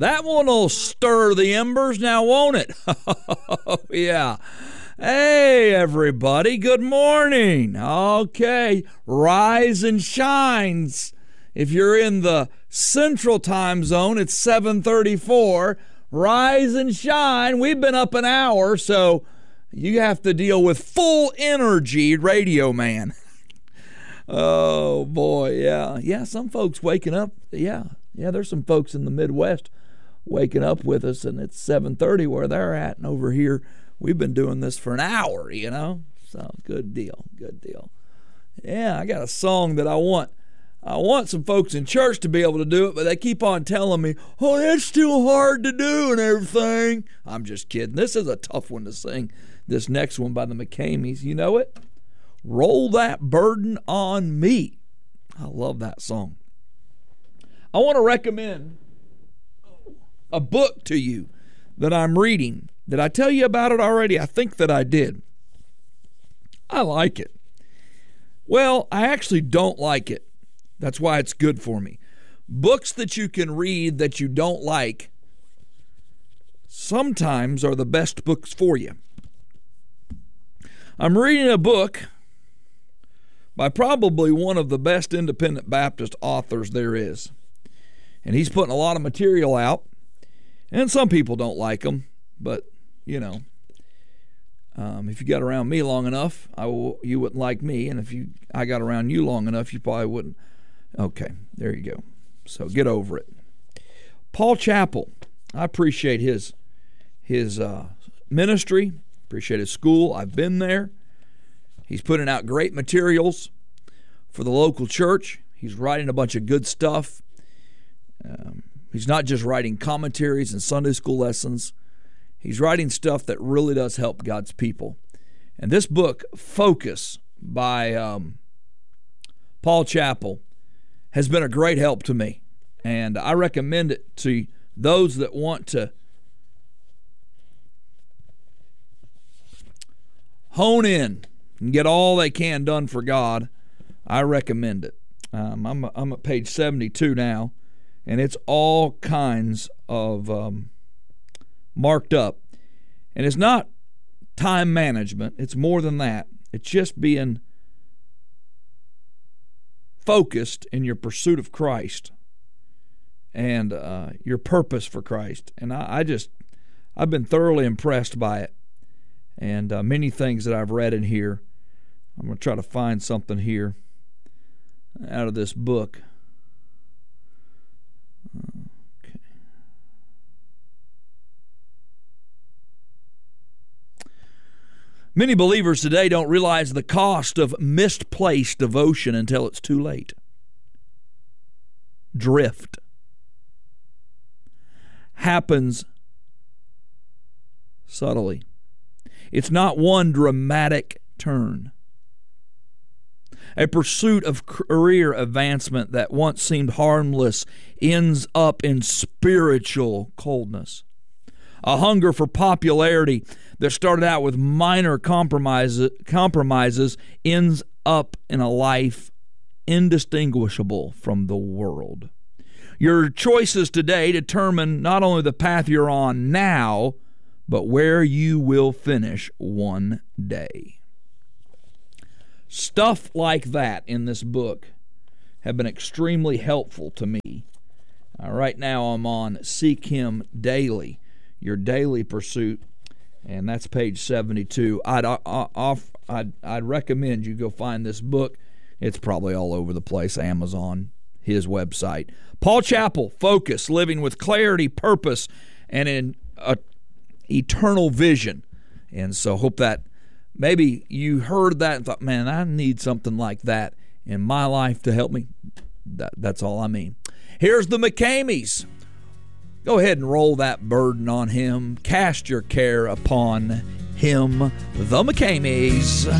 That one will stir the embers now, won't it? Oh, yeah. Hey, everybody. Good morning. Okay. Rise and shines. If you're in the Central Time Zone, it's 7:34. Rise and shine. We've been up an hour, so you have to deal with full energy Radio Man. Oh, boy, yeah. Yeah, some folks waking up. Yeah, there's some folks in the Midwest waking up with us, and it's 7:30 where they're at, and over here we've been doing this for an hour, So good deal. Yeah, I got a song that I want some folks in church to be able to do it, but they keep on telling me, oh, that's too hard to do and everything. I'm just kidding. This is a tough one to sing. This next one by the McCameys, you know it? Roll That Burden on Me. I love that song. I want to recommend a book to you that I'm reading. Did I tell you about it already? I think that I did. I like it. Well, I actually don't like it. That's why it's good for me. Books that you can read that you don't like sometimes are the best books for you. I'm reading a book by probably one of the best independent Baptist authors there is. And he's putting a lot of material out. And some people don't like him, but, if you got around me long enough, you wouldn't like me. And if I got around you long enough, you probably wouldn't. Okay, there you go. So get over it. Paul Chappell, I appreciate his ministry, appreciate his school. I've been there. He's putting out great materials for the local church. He's writing a bunch of good stuff. He's not just writing commentaries and Sunday school lessons. He's writing stuff that really does help God's people. And this book, Focus, by Paul Chappell, has been a great help to me. And I recommend it to those that want to hone in and get all they can done for God. I recommend it. I'm at page 72 now. And it's all kinds of marked up. And it's not time management. It's more than that. It's just being focused in your pursuit of Christ and your purpose for Christ. And I've been thoroughly impressed by it. And many things that I've read in here. I'm going to try to find something here out of this book. Okay. Many believers today don't realize the cost of misplaced devotion until it's too late. Drift happens subtly. It's not one dramatic turn. A pursuit of career advancement that once seemed harmless ends up in spiritual coldness. A hunger for popularity that started out with minor compromises ends up in a life indistinguishable from the world. Your choices today determine not only the path you're on now, but where you will finish one day. Stuff like that in this book have been extremely helpful to me. Right now I'm on Seek Him Daily, your daily pursuit, and that's page 72. I'd recommend you go find this book. It's probably all over the place, Amazon, his website. Paul Chappell, Focus, Living with Clarity, Purpose, and in eternal vision. And so hope that maybe you heard that and thought, man, I need something like that in my life to help me. That's all I mean. Here's the McCameys. Go ahead and roll that burden on Him. Cast your care upon Him. The McCameys.